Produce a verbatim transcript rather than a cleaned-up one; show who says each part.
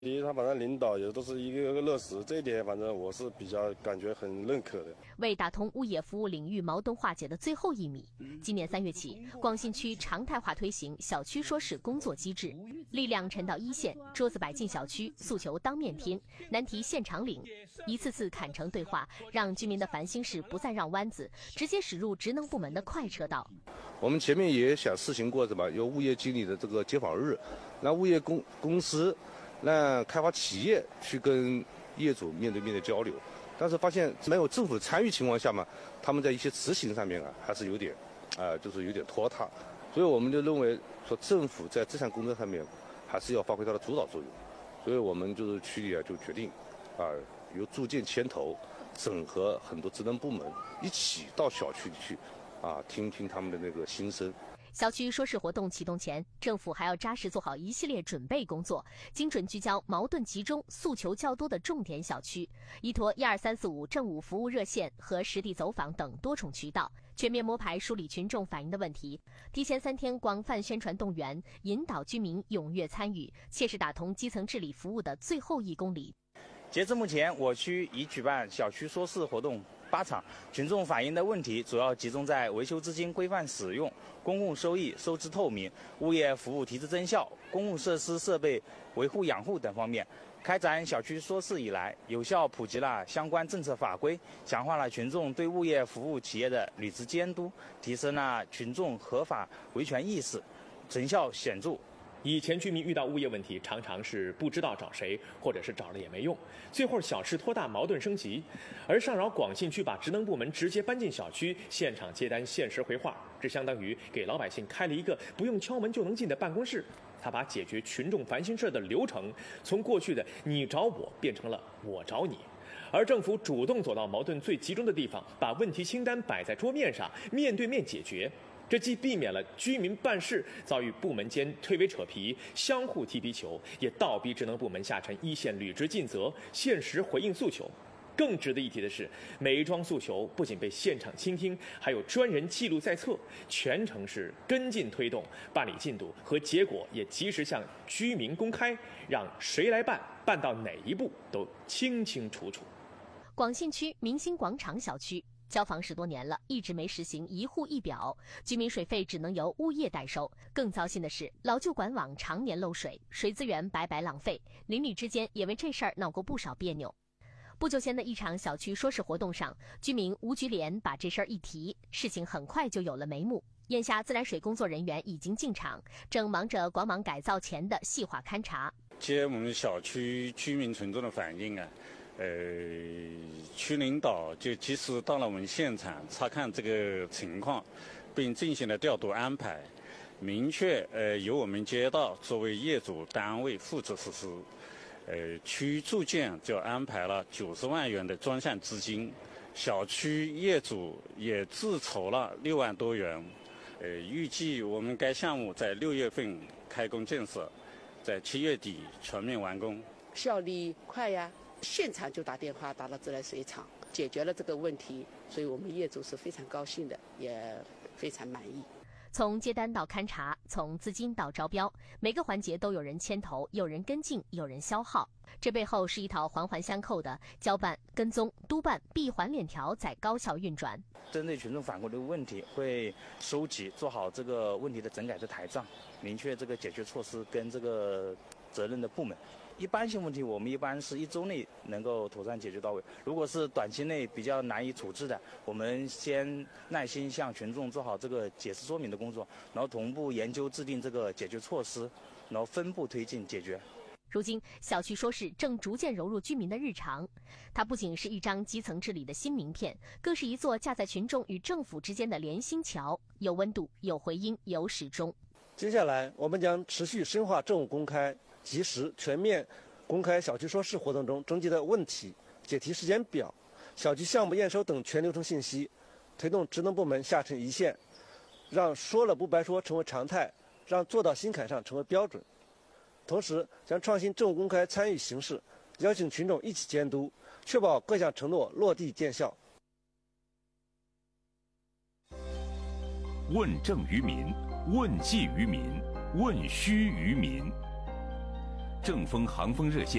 Speaker 1: 第一，他反正领导也都是一个个落实，这一点反正我是比较感觉很认可的。
Speaker 2: 为打通物业服务领域矛盾化解的最后一米，今年三月起，广信区常态化推行小区说事工作机制，力量沉到一线，桌子摆进小区，诉求当面听，难题现场领，一次次坎城对话，让居民的烦心事不再绕弯子，直接驶入职能部门的快车道。
Speaker 3: 我们前面也想试行过什么，有物业经理的这个街访日，让物业公公司。让开发企业去跟业主面对面的交流，但是发现没有政府参与情况下嘛，他们在一些执行上面啊，还是有点，啊、呃，就是有点拖沓，所以我们就认为说政府在这项工作上面还是要发挥它的主导作用，所以我们就是区里啊就决定，啊、呃，由住建牵头，整合很多职能部门一起到小区里去，啊，听听他们的那个心声。
Speaker 2: 小区说事活动启动前，政府还要扎实做好一系列准备工作，精准聚焦矛盾集中、诉求较多的重点小区，依托一二三四五政务服务热线和实地走访等多重渠道，全面摸排梳理群众反映的问题，提前三天广泛宣传动员，引导居民踊跃参与，切实打通基层治理服务的最后一公里。
Speaker 4: 截至目前，我区已举办小区说事活动八场，群众反映的问题主要集中在维修资金规范使用、公共收益收支透明、物业服务提质增效、公共设施设备维护养护等方面。开展小区说事以来，有效普及了相关政策法规，强化了群众对物业服务企业的履职监督，提升了群众合法维权意识，成效显著。
Speaker 5: 以前居民遇到物业问题，常常是不知道找谁，或者是找了也没用，最后小事拖大，矛盾升级。而上饶广信区把职能部门直接搬进小区，现场接单，限时回话，这相当于给老百姓开了一个不用敲门就能进的办公室。他把解决群众烦心事的流程，从过去的你找我变成了我找你。而政府主动走到矛盾最集中的地方，把问题清单摆在桌面上，面对面解决。这既避免了居民办事遭遇部门间推诿扯皮、相互踢皮球，也倒逼职能部门下沉一线履职尽责、限时回应诉求。更值得一提的是，每一桩诉求不仅被现场倾听，还有专人记录在册，全程是跟进推动，办理进度和结果也及时向居民公开，让谁来办、办到哪一步都清清楚楚。
Speaker 2: 广信区明星广场小区交房十多年了，一直没实行一户一表，居民水费只能由物业代收。更糟心的是，老旧管网常年漏水，水资源白白浪费，邻里之间也为这事儿闹过不少别扭。不久前的一场小区说事活动上，居民吴菊莲把这事儿一提，事情很快就有了眉目。眼下自来水工作人员已经进场，正忙着管网改造前的细化勘查。
Speaker 6: 接我们小区居民群众的反映啊，呃，区领导就及时到了我们现场查看这个情况，并进行了调度安排，明确呃由我们街道作为业主单位负责实施。呃，区住建就安排了九十万元的专项资金，小区业主也自筹了六万多元。呃，预计我们该项目在六月份开工建设，在七月底全面完工。
Speaker 7: 效率快呀，现场就打电话打到自来水厂，解决了这个问题，所以我们业主是非常高兴的，也非常满意。
Speaker 2: 从接单到勘查，从资金到招标，每个环节都有人牵头，有人跟进，有人消耗。这背后是一套环环相扣的交办、跟踪、督办闭环链条在高效运转。
Speaker 4: 针对群众反馈的问题，会收集做好这个问题的整改的台账，明确这个解决措施跟这个责任的部门。一般性问题，我们一般是一周内能够妥善解决到位。如果是短期内比较难以处置的，我们先耐心向群众做好这个解释说明的工作，然后同步研究制定这个解决措施，然后分步推进解决。
Speaker 2: 如今，小区说事正逐渐融入居民的日常。它不仅是一张基层治理的新名片，更是一座架在群众与政府之间的连心桥，有温度，有回音，有始终。
Speaker 8: 接下来，我们将持续深化政务公开，及时全面公开小区说事活动中征集的问题、解题时间表、小区项目验收等全流程信息，推动职能部门下沉一线，让说了不白说成为常态，让做到心坎上成为标准。同时，将创新政务公开参与形式，邀请群众一起监督，确保各项承诺落地见效。
Speaker 9: 问政于民，问计于民，问需于民。 正风航风热线